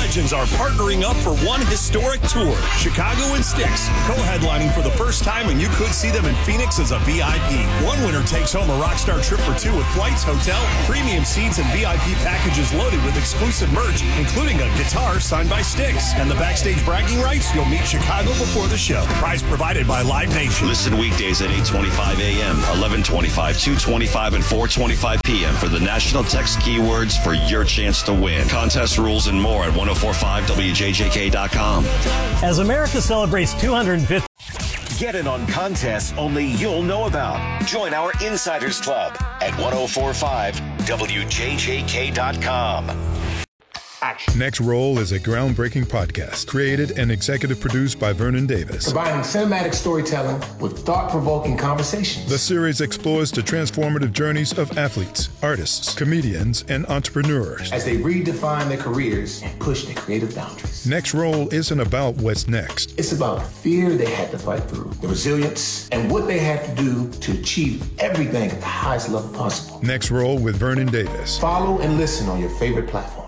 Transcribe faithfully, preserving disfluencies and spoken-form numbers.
legends are partnering up for one historic tour. Chicago and Styx, co-headlining for the first time, and you could see them in Phoenix as a V I P. One winner takes home a Rockstar trip for two with flights, hotel, premium seats, and V I P packages loaded with exclusive merch, including a guitar signed by Styx. And the backstage bragging rights, you'll meet Chicago before the show. Prize provided by Live Nation. Listen weekdays at eight twenty-five a.m., eleven twenty-five, two twenty-five, and four twenty-five p.m. for the national text keywords for your chance to win. Contest rules and more at ten forty-five W J J K dot com. As America celebrates two hundred fifty... Get in on contests only you'll know about. Join our Insiders Club at ten forty-five W J J K dot com. Action. Next Roll is a groundbreaking podcast created and executive produced by Vernon Davis. Combining cinematic storytelling with thought-provoking conversations. The series explores the transformative journeys of athletes, artists, comedians, and entrepreneurs as they redefine their careers and push their creative boundaries. Next Roll isn't about what's next. It's about the fear they had to fight through, the resilience, and what they had to do to achieve everything at the highest level possible. Next Roll with Vernon Davis. Follow and listen on your favorite platform.